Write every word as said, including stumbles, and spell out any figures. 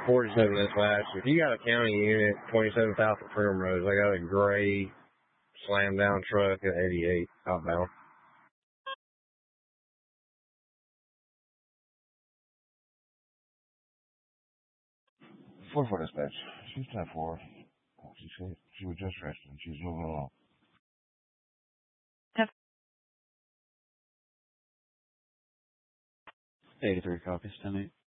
forty-seven dispatch. If you got a county unit, twenty-seven South of Freedom Road, I got a gray slam down truck at eighty-eight outbound. four four dispatch. She's ten four. She said she was just resting. She's moving along. eighty-three copies, ten eight.